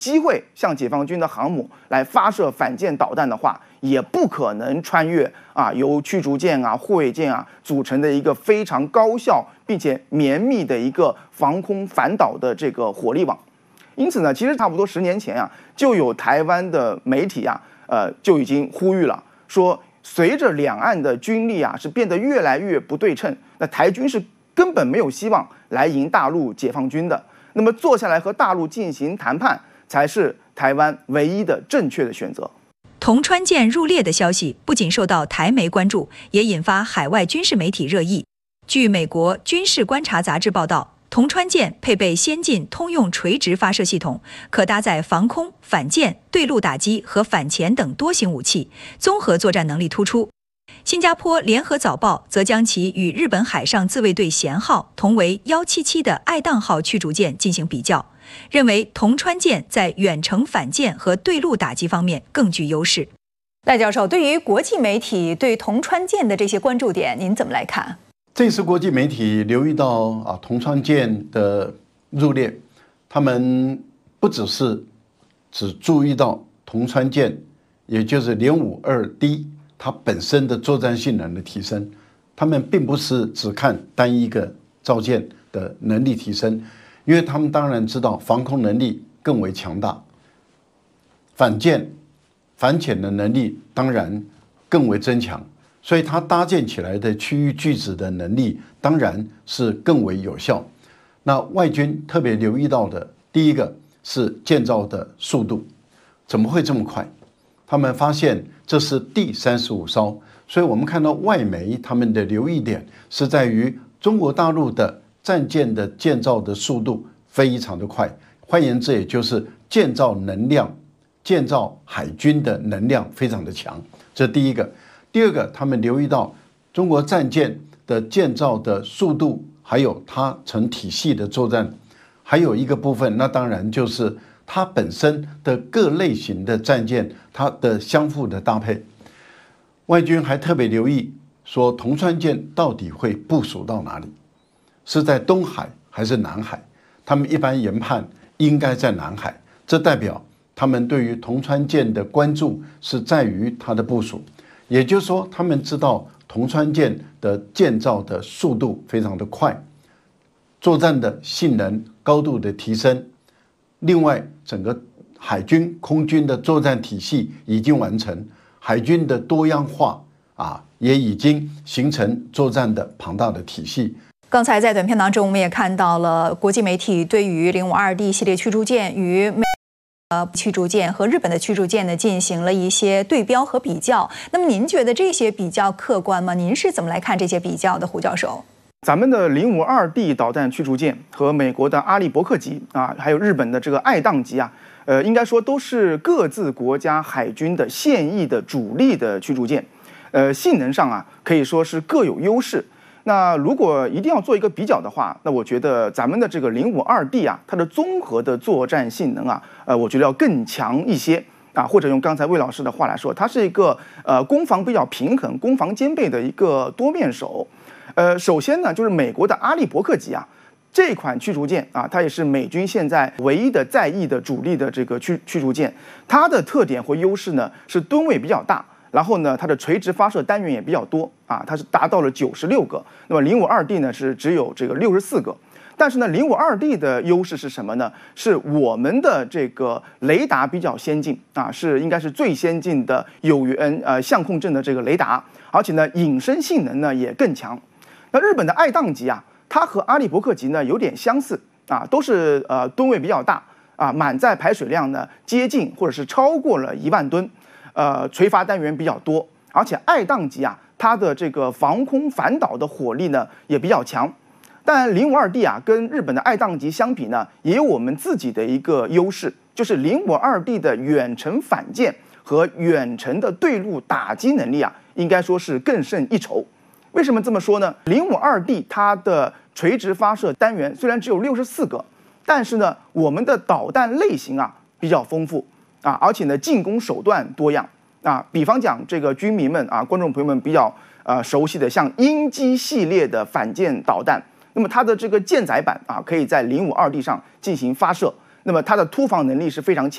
机会向解放军的航母来发射反舰导弹的话，也不可能穿越由驱逐舰护卫舰组成的一个非常高效并且绵密的一个防空反导的这个火力网。因此呢，其实差不多10年前就有台湾的媒体就已经呼吁了，说随着两岸的军力是变得越来越不对称，那台军是根本没有希望来赢大陆解放军的。那么坐下来和大陆进行谈判，才是台湾唯一的正确的选择。 同川舰入列的消息不仅受到台媒关注，也引发海外军事媒体热议。据美国《军事观察》杂志报道，同川舰配备先进通用垂直发射系统，可搭载防空、反舰、对陆打击和反潜等多型武器，综合作战能力突出。新加坡联合早报则将其与日本海上自卫队舷号同为177的爱宕号驱逐舰进行比较，认为同川舰在远程反舰和对陆打击方面更具优势。 赖教授，对于国际媒体对同川舰的这些关注点，您怎么来看？ 这次国际媒体留意到同川舰的入列，他们不只注意到同川舰，也就是052D 它本身的作战性能的提升，他们并不是只看单一个造舰的能力提升，因为他们当然知道防空能力更为强大，反舰、反潜的能力当然更为增强。所以它搭建起来的区域拒止的能力当然是更为有效。那外军特别留意到的，第一个是建造的速度，怎么会这么快？他们发现这是第35艘，所以我们看到外媒他们的留意点是在于中国大陆的战舰的建造的速度非常的快，换言之，也就是建造能量、建造海军的能量非常的强，这是第一个。第二个，他们留意到中国战舰的建造的速度，还有它成体系的作战，还有一个部分，那当然就是它本身的各类型的战舰它的相互的搭配。外军还特别留意说，同川舰到底会部署到哪里？是在东海还是南海？他们一般研判应该在南海，这代表他们对于同川舰的关注是在于它的部署。也就是说，他们知道同川舰的建造的速度非常的快，作战的性能高度的提升。另外，整个海军、空军的作战体系已经完成，海军的多样化也已经形成作战的庞大的体系。 刚才在短片当中，我们也看到了国际媒体对于052D 系列驱逐舰与驱逐舰和日本的驱逐舰呢进行了一些对标和比较。那么您觉得这些比较客观吗？您是怎么来看这些比较的，胡教授？ 咱们的052D 导弹驱逐舰和美国的阿利伯克级还有日本的这个爱宕级应该说都是各自国家海军的现役的主力的驱逐舰，性能上可以说是各有优势。那如果一定要做一个比较的话，那我觉得咱们的这个052D它的综合的作战性能我觉得要更强一些或者用刚才魏老师的话来说，它是一个攻防比较平衡、攻防兼备的一个多面手。首先呢，就是美国的阿利伯克级这款驱逐舰它也是美军现在唯一的在役的主力的这个驱逐舰，它的特点或优势呢是吨位比较大。然后呢，它的垂直发射单元也比较多它是达到了96个。那么052D呢是只有这个64个。但是呢，052D的优势是什么呢？是我们的这个雷达比较先进是应该是最先进的有源相控阵的这个雷达，而且呢隐身性能呢也更强。那日本的爱宕级它和阿利伯克级呢有点相似都是吨位比较大满载排水量呢接近或者是超过了1万吨。垂发单元比较多，而且爱宕级它的这个防空反导的火力呢也比较强。但052D跟日本的爱宕级相比呢，也有我们自己的一个优势，就是052D的远程反舰和远程的对陆打击能力应该说是更胜一筹。为什么这么说呢？052D它的垂直发射单元虽然只有64个，但是呢，我们的导弹类型比较丰富。而且呢，进攻手段多样比方讲，这个军迷们观众朋友们比较熟悉的，像鹰击系列的反舰导弹，那么它的这个舰载版可以在052D上进行发射，那么它的突防能力是非常强。